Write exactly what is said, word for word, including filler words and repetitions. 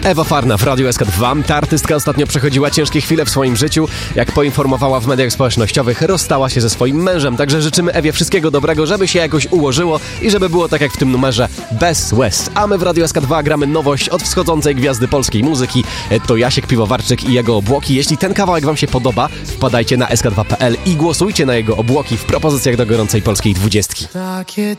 Ewa Farna w Radiu S K dwa. Ta artystka ostatnio przechodziła ciężkie chwile w swoim życiu. Jak poinformowała w mediach społecznościowych, rozstała się ze swoim mężem. Także życzymy Ewie wszystkiego dobrego, żeby się jakoś ułożyło i żeby było tak jak w tym numerze, bez łez. A my w Radiu S K dwa gramy nowość od wschodzącej gwiazdy polskiej muzyki. To Jasiek Piwowarczyk i jego obłoki. Jeśli ten kawałek wam się podoba, wpadajcie na S K dwa kropka P L i głosujcie na jego obłoki w propozycjach do gorącej polskiej dwudziestki. Takie